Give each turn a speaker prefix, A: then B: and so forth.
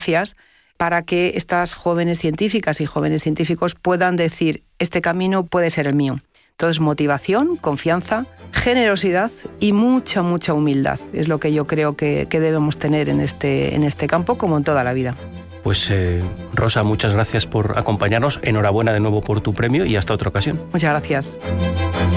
A: referencias para que estas jóvenes científicas y jóvenes científicos puedan decir, este camino puede ser el mío. Entonces, motivación, confianza, generosidad y mucha humildad es lo que yo creo que debemos tener en este campo, como en toda la vida.
B: Pues Rosa, muchas gracias por acompañarnos. Enhorabuena de nuevo por tu premio y hasta otra ocasión.
A: Muchas gracias.